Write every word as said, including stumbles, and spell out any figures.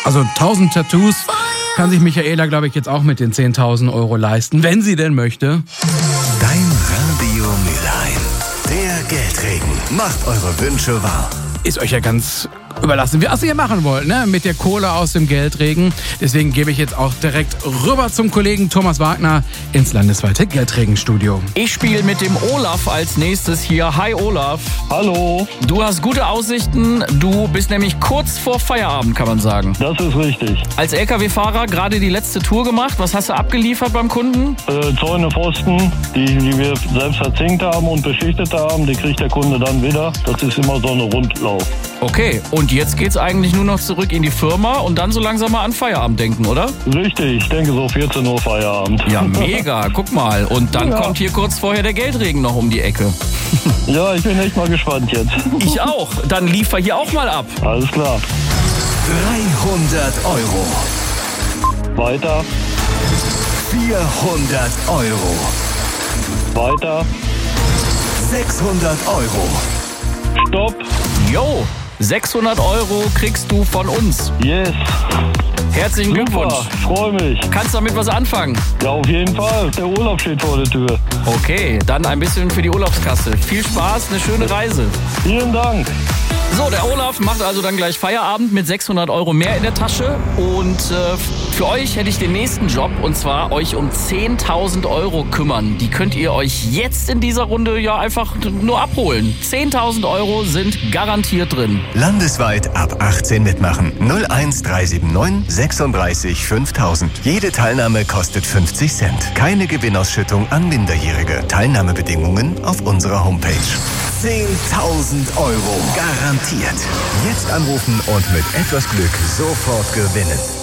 Also tausend Tattoos kann sich Michaela, glaube ich, jetzt auch mit den zehntausend Euro leisten, wenn sie denn möchte. Dein Radio Mülheim. Der Geldregen macht eure Wünsche wahr. Ist euch ja ganz überlassen, was ihr machen wollt, ne? Mit der Kohle aus dem Geldregen. Deswegen gebe ich jetzt auch direkt rüber zum Kollegen Thomas Wagner ins landesweite Geldregenstudio. Ich spiele mit dem Olaf als nächstes hier. Hi Olaf. Hallo. Du hast gute Aussichten. Du bist nämlich kurz vor Feierabend, kann man sagen. Das ist richtig. Als L K W-Fahrer gerade die letzte Tour gemacht. Was hast du abgeliefert beim Kunden? Äh, Zäune, Pfosten, die, die wir selbst verzinkt haben und beschichtet haben, die kriegt der Kunde dann wieder. Das ist immer so eine Rundlauf. Okay, und jetzt geht's eigentlich nur noch zurück in die Firma und dann so langsam mal an Feierabend denken, oder? Richtig, ich denke so vierzehn Uhr Feierabend. Ja, mega, guck mal. Und dann Ja. kommt hier kurz vorher der Geldregen noch um die Ecke. Ja, ich bin echt mal gespannt jetzt. Ich auch. Dann liefer hier auch mal ab. Alles klar. dreihundert Euro. Weiter, vierhundert Euro. weiter, sechshundert Euro. stopp, Jo, sechshundert Euro kriegst du von uns. yes. Herzlichen Glückwunsch. Super, ich freue mich. Kannst damit was anfangen? Ja, auf jeden Fall. Der Urlaub steht vor der Tür. Okay, dann ein bisschen für die Urlaubskasse. Viel Spaß, eine schöne Reise. Vielen Dank. So, der Olaf macht also dann gleich Feierabend mit sechshundert Euro mehr in der Tasche. Und äh, für euch hätte ich den nächsten Job, und zwar euch um zehntausend Euro kümmern. Die könnt ihr euch jetzt in dieser Runde ja einfach nur abholen. zehntausend Euro sind garantiert drin. Landesweit ab achtzehn mitmachen. null eins drei sieben neun sechsunddreißig fünftausend. Jede Teilnahme kostet fünfzig Cent. Keine Gewinnausschüttung an Minderjährige. Teilnahmebedingungen auf unserer Homepage. zehntausend Euro. Garantiert. Jetzt anrufen und mit etwas Glück sofort gewinnen.